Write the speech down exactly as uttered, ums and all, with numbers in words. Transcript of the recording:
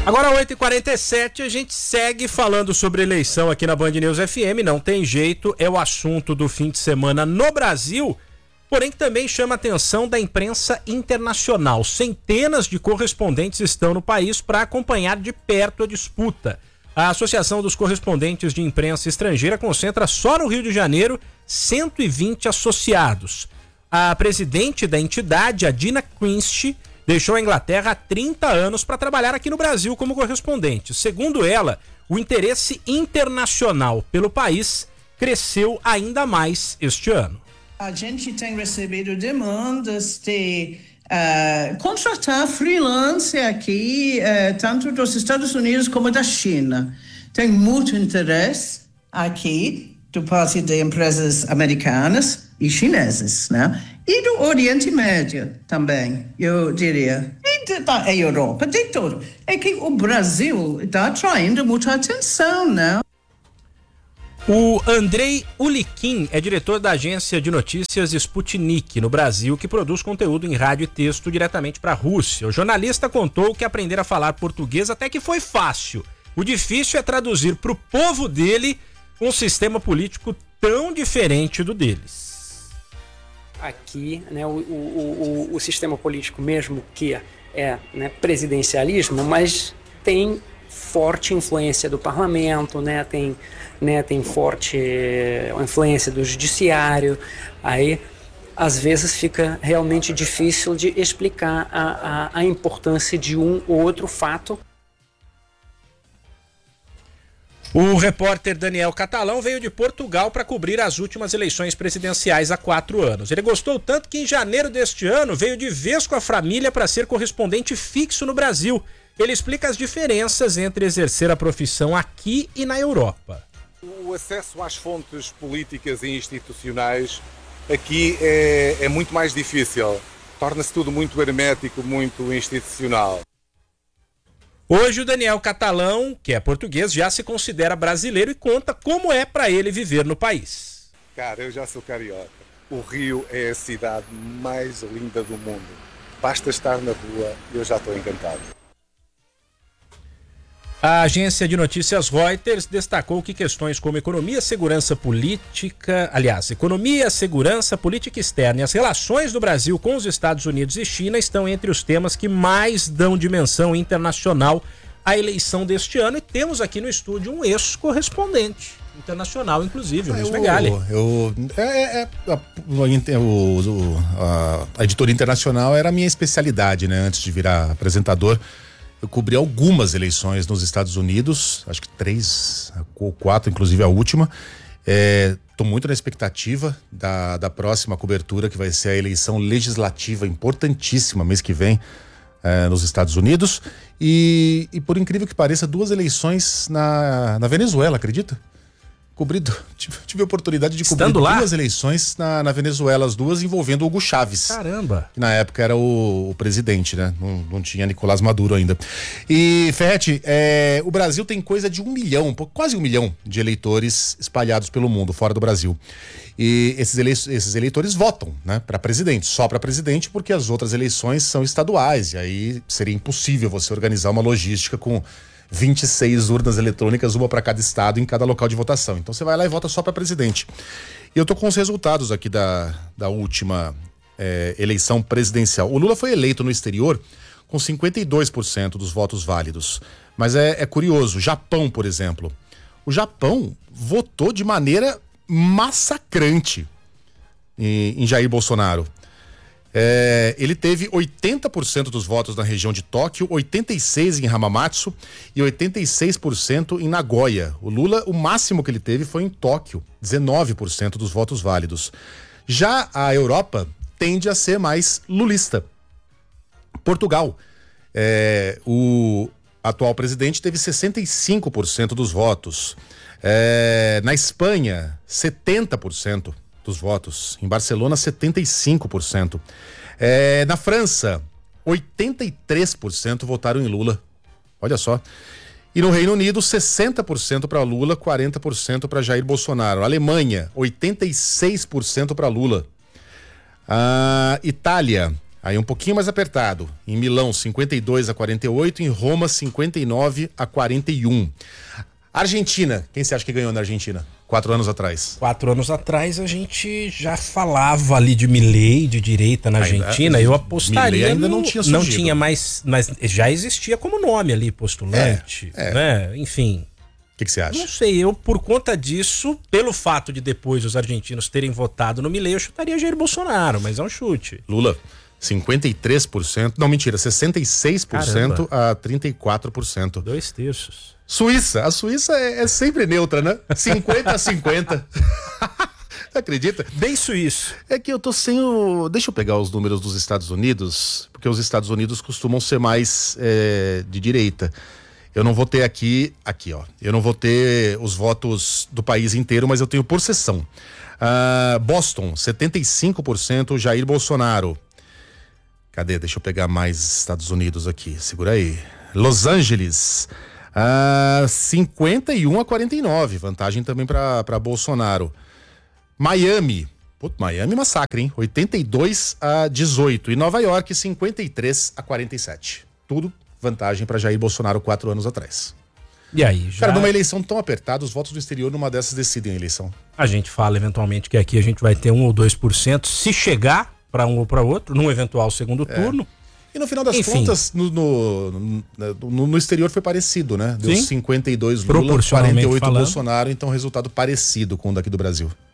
Agora oito e quarenta e sete, a gente segue falando sobre eleição aqui na Band News F M, não tem jeito, é o assunto do fim de semana no Brasil, porém que também chama a atenção da imprensa internacional. Centenas de correspondentes estão no país para acompanhar de perto a disputa. A Associação dos Correspondentes de Imprensa Estrangeira concentra só no Rio de Janeiro cento e vinte associados. A presidente da entidade, a Dina Quincy, deixou a Inglaterra há trinta anos para trabalhar aqui no Brasil como correspondente. Segundo ela, o interesse internacional pelo país cresceu ainda mais este ano. A gente tem recebido demandas de uh, contratar freelance aqui, uh, tanto dos Estados Unidos como da China. Tem muito interesse aqui do parte de empresas americanas e chinesas, né? E do Oriente Médio também, eu diria. E de, da Europa, de tudo. É que o Brasil está atraindo muita atenção, né? O Andrei Ulikin é diretor da agência de notícias Sputnik, no Brasil, que produz conteúdo em rádio e texto diretamente para a Rússia. O jornalista contou que aprender a falar português até que foi fácil. O difícil é traduzir para o povo dele um sistema político tão diferente do deles. Aqui, né, o, o, o, o sistema político, mesmo que é, né, presidencialismo, mas tem forte influência do parlamento, né, tem, né, tem forte influência do judiciário. Aí, às vezes, fica realmente difícil de explicar a, a, a importância de um ou outro fato. O repórter Daniel Catalão veio de Portugal para cobrir as últimas eleições presidenciais há quatro anos. Ele gostou tanto que em janeiro deste ano veio de vez com a família para ser correspondente fixo no Brasil. Ele explica as diferenças entre exercer a profissão aqui e na Europa. O acesso às fontes políticas e institucionais aqui é, é muito mais difícil. Torna-se tudo muito hermético, muito institucional. Hoje o Daniel Catalão, que é português, já se considera brasileiro e conta como é para ele viver no país. Cara, eu já sou carioca. O Rio é a cidade mais linda do mundo. Basta estar na rua e eu já estou encantado. A agência de notícias Reuters destacou que questões como economia, segurança política, aliás, economia, segurança, política externa e as relações do Brasil com os Estados Unidos e China estão entre os temas que mais dão dimensão internacional à eleição deste ano. E temos aqui no estúdio um ex-correspondente internacional, inclusive, o Luiz Megali. Eu, eu, é, é, a, o, a, a editoria internacional era a minha especialidade, né? Antes de virar apresentador. Eu cobri algumas eleições nos Estados Unidos, acho que três ou quatro, inclusive a última. Estou é, muito na expectativa da, da próxima cobertura, que vai ser a eleição legislativa importantíssima mês que vem é, nos Estados Unidos. E, e por incrível que pareça, duas eleições na, na Venezuela, acredita? Cobri, tive, tive a oportunidade de cobrir Estando lá? duas eleições na, na Venezuela, as duas envolvendo Hugo Chávez. Caramba! Que na época era o, o presidente, né? Não, não tinha Nicolás Maduro ainda. E, Ferretti, é, o Brasil tem coisa de um milhão, quase um milhão de eleitores espalhados pelo mundo, fora do Brasil. E esses, ele, esses eleitores votam, né? Para presidente, só para presidente, porque as outras eleições são estaduais. E aí seria impossível você organizar uma logística com vinte e seis urnas eletrônicas, uma para cada estado, em cada local de votação. Então você vai lá e vota só para presidente. E eu tô com os resultados aqui da, da última é, eleição presidencial. O Lula foi eleito no exterior com cinquenta e dois por cento dos votos válidos. Mas é, é curioso, Japão, por exemplo. O Japão votou de maneira massacrante em, em Jair Bolsonaro. É, ele teve oitenta por cento dos votos na região de Tóquio, oitenta e seis por cento em Hamamatsu e oitenta e seis por cento em Nagoya. O Lula, o máximo que ele teve foi em Tóquio, dezenove por cento dos votos válidos. Já a Europa tende a ser mais lulista. Portugal, é, o atual presidente teve sessenta e cinco por cento dos votos. É, na Espanha, setenta por cento dos votos. Em Barcelona, setenta e cinco por cento. É, na França, oitenta e três por cento votaram em Lula. Olha só. E no Reino Unido, sessenta por cento para Lula, quarenta por cento para Jair Bolsonaro. Alemanha, oitenta e seis por cento para Lula. A Itália, Aí um pouquinho mais apertado. Em Milão, cinquenta e dois a quarenta e oito. Em Roma, cinquenta e nove a quarenta e um. Argentina. Quem você acha que ganhou na Argentina? Quatro anos atrás. Quatro anos atrás a gente já falava ali de Milei, de direita na Ainda, Argentina. Eu apostaria. Milei ainda no, não tinha Não surgido. tinha mais. Mas já existia como nome ali, postulante. É, é. Né? Enfim. O que, que você acha? Não sei, eu por conta disso, pelo fato de depois os argentinos terem votado no Milei, eu chutaria Jair Bolsonaro, mas é um chute. Lula, cinquenta e três por cento. Não, mentira, sessenta e seis por cento Caramba. a trinta e quatro por cento. Dois terços. Suíça. A Suíça é, é sempre neutra, né? cinquenta a cinquenta. Você acredita? Bem suíço. É que eu tô sem o... Deixa eu pegar os números dos Estados Unidos, porque os Estados Unidos costumam ser mais é, de direita. Eu não vou ter aqui, aqui ó, eu não vou ter os votos do país inteiro, mas eu tenho por seção. Uh, Boston, setenta e cinco por cento, Jair Bolsonaro. Cadê? Deixa eu pegar mais Estados Unidos aqui, segura aí. Los Angeles, uh, cinquenta e um a quarenta e nove, vantagem também para Bolsonaro. Miami, putz, Miami massacre, hein? oitenta e dois a dezoito. E Nova York, cinquenta e três a quarenta e sete. Tudo vantagem para Jair Bolsonaro quatro anos atrás. E aí, já... Cara, numa eleição tão apertada, os votos do exterior numa dessas decidem a eleição. A gente fala eventualmente que aqui a gente vai ter um ou dois por cento se chegar para um ou para outro, num eventual segundo É. turno. E no final das Enfim. contas, no, no, no, no exterior foi parecido, né? Deu Sim. cinquenta e dois Lula, Proporcionalmente quarenta e oito falando. Bolsonaro, então resultado parecido com o daqui do Brasil.